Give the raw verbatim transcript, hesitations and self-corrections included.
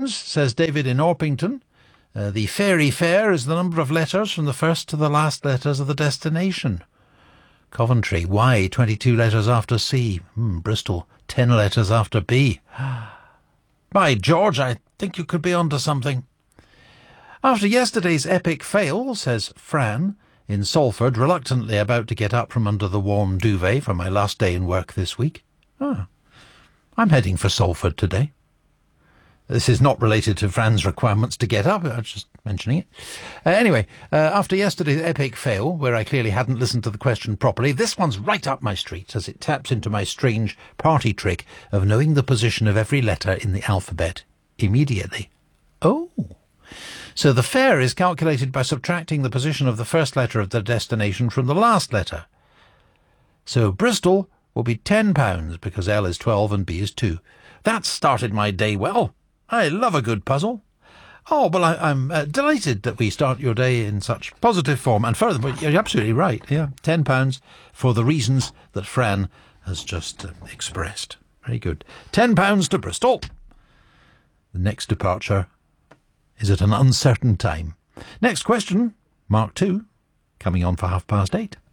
pounds, says David in Orpington. Uh, the fairy fare is the number of letters from the first to the last letters of the destination. Coventry, Y, twenty-two letters after C. Hmm, Bristol, ten letters after B. By George, I think you could be onto something. After yesterday's epic fail, says Fran, in Salford, reluctantly about to get up from under the warm duvet for my last day in work this week. Ah, I'm heading for Salford today. This is not related to Fran's requirements to get up. I was just mentioning it. Uh, anyway, uh, after yesterday's epic fail, where I clearly hadn't listened to the question properly, this one's right up my street as it taps into my strange party trick of knowing the position of every letter in the alphabet immediately. Oh. So the fare is calculated by subtracting the position of the first letter of the destination from the last letter. So Bristol will be ten pounds because L is twelve and B is two. That started my day well. I love a good puzzle. Oh, well, I, I'm uh, delighted that we start your day in such positive form. And furthermore, you're absolutely right. Yeah, ten pounds for the reasons that Fran has just uh, expressed. Very good. ten pounds to Bristol. The next departure is at an uncertain time. Next question, Mark two, coming on for half past eight.